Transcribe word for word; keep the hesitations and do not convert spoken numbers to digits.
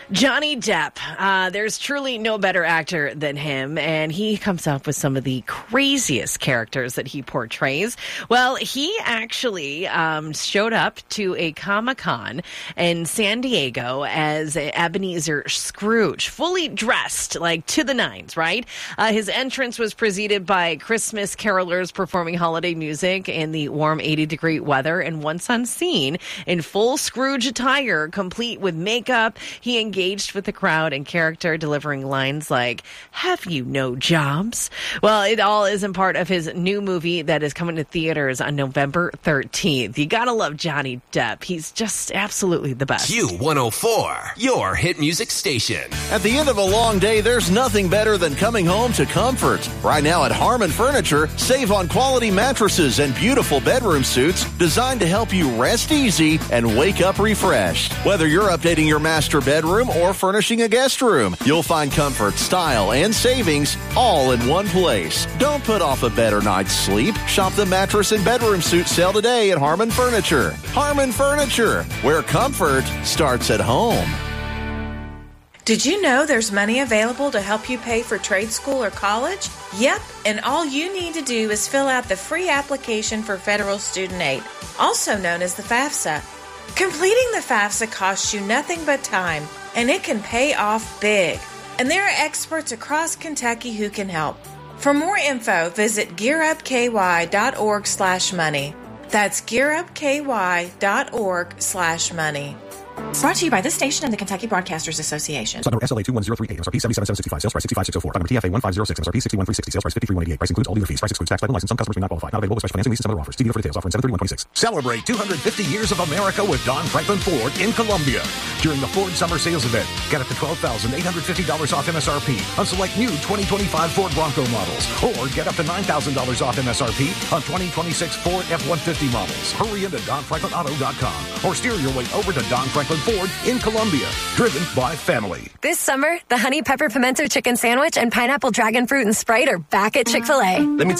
Johnny Depp, uh, there's truly no better actor than him, and he comes up with some of the craziest characters that he portrays. Well, he actually um, showed up to a Comic-Con in San Diego as Ebenezer Scrooge, fully dressed, like to the nines, right? Uh, his entrance was preceded by Christmas carolers performing holiday music in the warm eighty-degree weather, and once on scene, in full Scrooge attire, complete with makeup, he engaged engaged with the crowd in character, delivering lines like, "Have you no jobs?" Well, it all isn't part of his new movie that is coming to theaters on November thirteenth. You gotta love Johnny Depp. He's just absolutely the best. Q one oh four, your hit music station. At the end of a long day, there's nothing better than coming home to comfort. Right now at Harmon Furniture, save on quality mattresses and beautiful bedroom suites designed to help you rest easy and wake up refreshed. Whether you're updating your master bedroom or furnishing a guest room, you'll find comfort, style, and savings all in one place. Don't put off a better night's sleep. Shop the mattress and bedroom suit sale today at Harmon Furniture. Harmon Furniture, where comfort starts at home. Did you know there's money available to help you pay for trade school or college? Yep, and all you need to do is fill out the free application for Federal Student Aid, also known as the FAFSA. Completing the FAFSA costs you nothing but time, and it can pay off big. And there are experts across Kentucky who can help. For more info, visit gearupky.org slash money. That's gearupky.org slash money. Brought to you by this station and the Kentucky Broadcasters Association. Number S L A two one zero three eight, M S R P seven seven seven six five, sales price six five six zero four. Number T F A one five zero six, M S R P six one three six zero, sales price five three one eight eight. Price includes all dealer fees. Price excludes tax, title, license. Some customers may not qualify. Not available with special financing, lease, and some other offers. See dealer for details. Offer in seven thirty-one twenty-six. Celebrate two hundred fifty years of America with Don Franklin Ford in Columbia. During the Ford Summer Sales Event, get up to twelve thousand eight hundred fifty dollars off M S R P on select new twenty twenty-five Ford Bronco models. Or get up to nine thousand dollars off M S R P on twenty twenty-six Ford F one fifty models. Hurry into don franklin auto dot com or steer your way over to Don Franklin Ford in Columbia. Driven by family. This summer, the Honey Pepper Pimento Chicken Sandwich and Pineapple Dragon Fruit and Sprite are back at Chick-fil-A. Let me